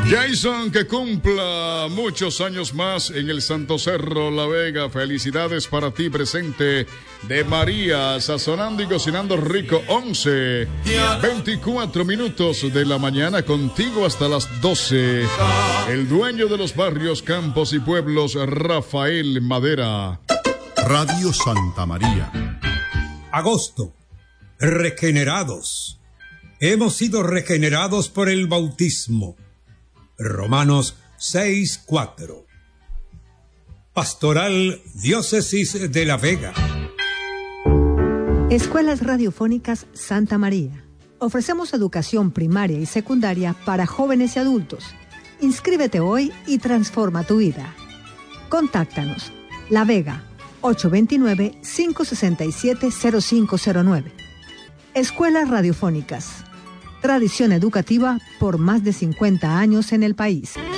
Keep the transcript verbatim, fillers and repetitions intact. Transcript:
Jason, que cumpla muchos años más en el Santo Cerro La Vega. Felicidades para ti, presente de María, sazonando y cocinando rico. Once, veinticuatro minutos de la mañana, contigo hasta las doce. El dueño de los barrios, campos y pueblos, Rafael Madera. Radio Santa María. Agosto. Regenerados. Hemos sido regenerados por el bautismo. Romanos seis cuatro. Pastoral Diócesis de La Vega. Escuelas Radiofónicas Santa María. Ofrecemos educación primaria y secundaria para jóvenes y adultos. Inscríbete hoy y transforma tu vida. Contáctanos. La Vega, ocho dos nueve, cinco seis siete, cero cinco cero nueve. Escuelas Radiofónicas. Tradición educativa por más de cincuenta años en el país.